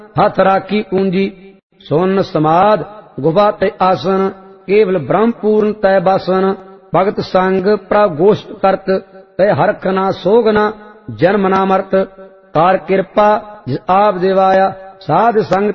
हथ राखी पूंजी सोन समाध गुफा ते आसन केवल ब्रह्म पूर्ण तय बासन भगत संग प्रगोष्ठ करत तय हरख ना सोगना जन्म ना मरत कार कृपा जिस आप देवाया साध संग